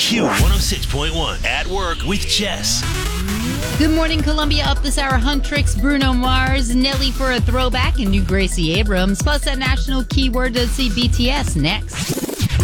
Q106.1 at work with Jess. Good morning, Columbia. Up this hour, Huntrix, Bruno Mars, Nelly for a throwback, and new Gracie Abrams. Plus, that national keyword to see BTS next.